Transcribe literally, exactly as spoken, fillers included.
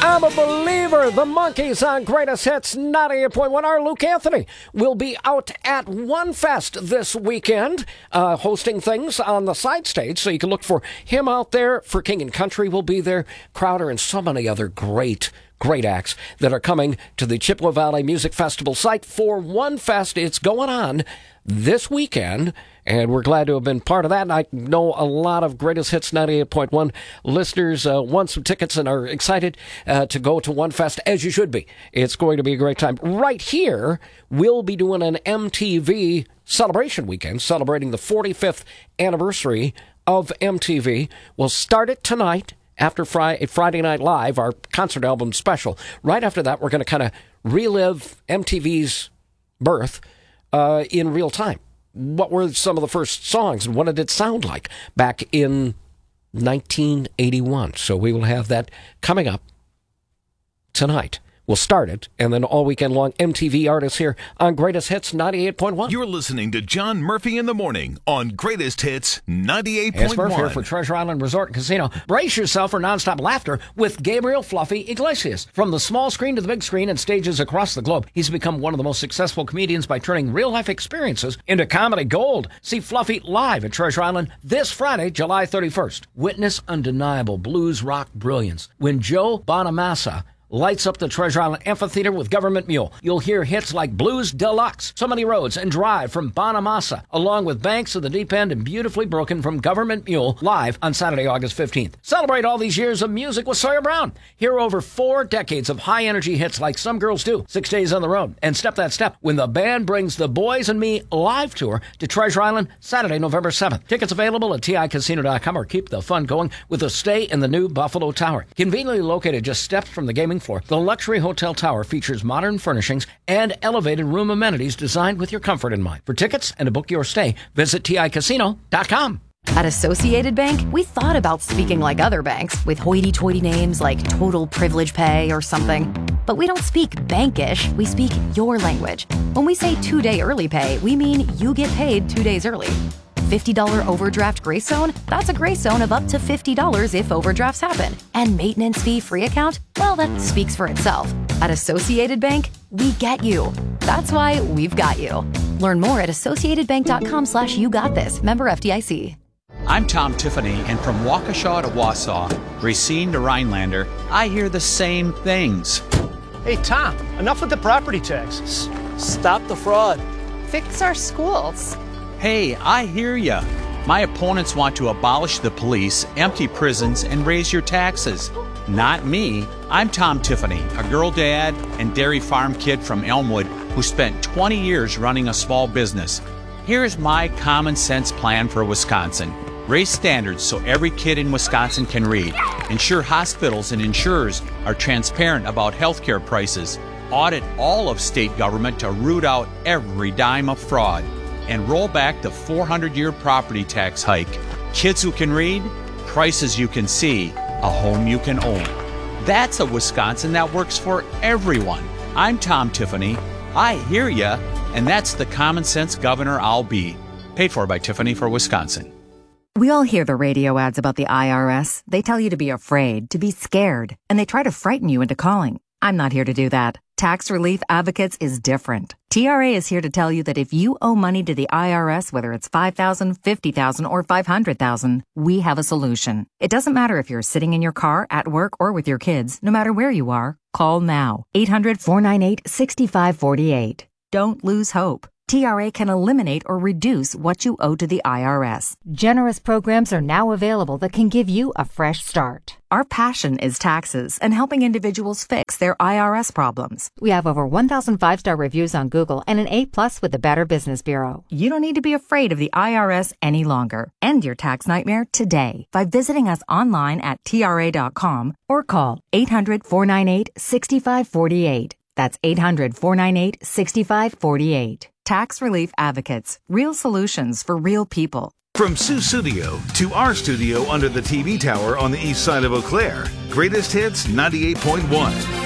I'm a Believer. The Monkees on Greatest Hits ninety-eight point one. Our Luke Anthony will be out at One Fest this weekend, uh, hosting things on the side stage, so you can look for him out there. For King and Country will be there, Crowder, and so many other great Great acts that are coming to the Chippewa Valley Music Festival site for One Fest. It's going on this weekend, and we're glad to have been part of that. And I know a lot of Greatest Hits ninety-eight point one listeners uh, want some tickets and are excited uh, to go to One Fest, as you should be. It's going to be a great time. Right here, we'll be doing an M T V celebration weekend, celebrating the forty-fifth anniversary of M T V. We'll start it tonight after Friday, Friday Night Live, our concert album special. Right after that, we're going to kind of relive M T V's birth uh, in real time. What were some of the first songs and what did it sound like back in nineteen eighty-one? So we will have that coming up tonight. We'll start it, and then all weekend long, M T V artists here on Greatest Hits ninety-eight point one. You're listening to John Murphy in the Morning on Greatest Hits ninety-eight point one. It's Murphy here for Treasure Island Resort and Casino. Brace yourself for nonstop laughter with Gabriel Fluffy Iglesias. From the small screen to the big screen and stages across the globe, he's become one of the most successful comedians by turning real-life experiences into comedy gold. See Fluffy live at Treasure Island this Friday, July thirty-first. Witness undeniable blues rock brilliance when Joe Bonamassa lights up the Treasure Island Amphitheater with Government Mule. You'll hear hits like Blues Deluxe, So Many Roads, and Drive from Bonamassa, along with Banks of the Deep End and Beautifully Broken from Government Mule, live on Saturday, August fifteenth. Celebrate all these years of music with Sawyer Brown. Hear over four decades of high-energy hits like Some Girls Do, Six Days on the Road, and Step That Step when the band brings the Boys and Me live tour to Treasure Island Saturday, November seventh. Tickets available at T I casino dot com, or keep the fun going with a stay in the new Buffalo Tower. Conveniently located just steps from the gaming floor, the luxury hotel tower features modern furnishings and elevated room amenities designed with your comfort in mind. For tickets and to book your stay, visit T I casino dot com. At Associated Bank, we thought about speaking like other banks with hoity-toity names like Total Privilege Pay or something. But we don't speak bankish, we speak your language. When we say two-day early pay, we mean you get paid two days early. fifty dollars overdraft grace zone? That's a grace zone of up to fifty dollars if overdrafts happen. And maintenance fee free account? Well, that speaks for itself. At Associated Bank, we get you. That's why we've got you. Learn more at associated bank dot com slash you got this. Member F D I C. I'm Tom Tiffany, and from Waukesha to Wausau, Racine to Rhinelander, I hear the same things. Hey, Tom, enough with the property taxes. Stop the fraud. Fix our schools. Hey, I hear ya. My opponents want to abolish the police, empty prisons, and raise your taxes. Not me. I'm Tom Tiffany, a girl dad and dairy farm kid from Elmwood who spent twenty years running a small business. Here's my common sense plan for Wisconsin. Raise standards so every kid in Wisconsin can read. Ensure hospitals and insurers are transparent about healthcare prices. Audit all of state government to root out every dime of fraud. And roll back the four hundred year property tax hike. Kids who can read, prices you can see, a home you can own. That's a Wisconsin that works for everyone. I'm Tom Tiffany. I hear ya, and that's the common sense governor I'll be. Paid for by Tiffany for Wisconsin. We all hear the radio ads about the I R S. They tell you to be afraid, to be scared, and they try to frighten you into calling. I'm not here to do that. Tax Relief Advocates is different. T R A is here to tell you that if you owe money to the I R S, whether it's five thousand dollars, fifty thousand dollars, or five hundred thousand dollars, we have a solution. It doesn't matter if you're sitting in your car, at work, or with your kids. No matter where you are, call now. eight hundred, four nine eight, six five four eight. Don't lose hope. T R A can eliminate or reduce what you owe to the I R S. Generous programs are now available that can give you a fresh start. Our passion is taxes and helping individuals fix their I R S problems. We have over one thousand five-star reviews on Google and an A plus with the Better Business Bureau. You don't need to be afraid of the I R S any longer. End your tax nightmare today by visiting us online at T R A dot com or call eight hundred, four nine eight, six five four eight. That's eight hundred, four nine eight, six five four eight. Tax Relief Advocates. Real solutions for real people. From Sioux Studio to our studio under the T V tower on the east side of Eau Claire, Greatest Hits ninety-eight point one.